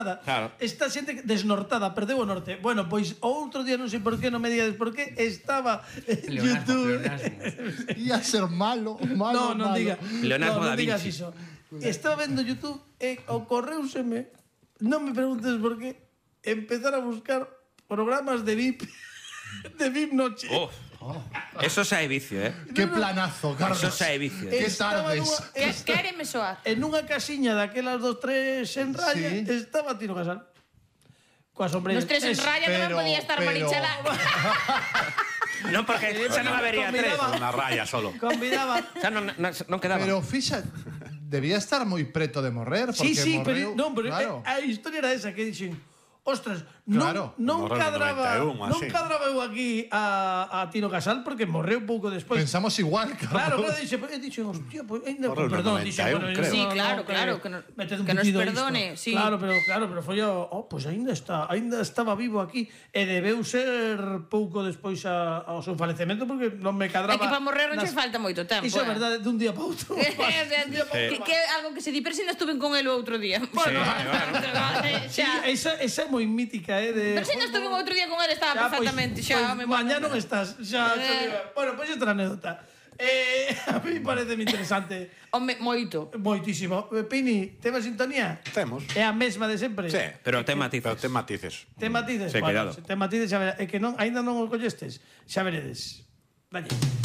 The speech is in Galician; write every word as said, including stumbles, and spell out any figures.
Claro. Esta xente desnortada, perdeu o norte. Bueno, pois outro día non sei por qué, non me digas por qué, estaba en YouTube. Ia ser malo, malo, No, non malo. diga. Leonardo no, da non digas Vinci. iso. Estaba vendo YouTube e ocorreuseme, non me preguntes por qué, empezar a buscar programas de V I P de V I P Noche. Oh. Eso xa é vicio, eh? Que planazo, Carlos. Eso xa é vicio. Que Estaba tardes. nunha- Que, quéreme soar. En unha casiña daquelas dos tres en raya, Sí. estaba Tino Casal. Coa sombrilla. Nos tres en Es- raya tamén pero- podía estar pero- Marichela. Non, porque xa non habería tres. Combinaba- Una raya solo. Convidaba. Xa non, non, non quedaba. Pero fixa, debía estar moi preto de morrer, porque Sí, sí, morreu, pero, non, pero claro. eh, a historia era esa que dixen, ostras, non, Claro. non Morreu no cadraba, noventa e un, non así. cadraba eu aquí a, a Tino Casal porque morreu pouco despois. Pensamos igual, Claro, Carlos. claro, dixe, e dixen, hostia, pues ainda, Morreu no perdón, noventa dixe, e un, bueno, creo. Sí, claro, claro, que no- meted un que nos pitido a isto. perdone, sí. Claro, pero claro, pero foi o, oh, pues ainda está, ainda estaba vivo aquí e debeu ser pouco despois a, ao seu falecemento porque non me cadraba. É que para morrer non nas- che falta moito tempo. Iso é eh. verdade, dun día para outro. O sea, que, que é algo que se di, pero se ainda estuve con el o outro día. Bueno, Sí, xa. esa, esa é moi mítica, eh, de... Pero se ainda estuve outro día con el, estaba Xa, perfectamente, pois, xa. pois me mañá mando. non estás, xa, xa Eh. digo. Bueno, pois outra anécdota. Eh, a mí parece interesante Home, moito. moitísimo. Eh, Pini, tema sintonía? Temos. É a mesma de sempre? Sí. Pero te matices. Pero te matices. Te matices? Sí, Bueno, cuidado. se te matices, xa veredes. É que non, ainda non o collestes. Xa veredes. Dalle.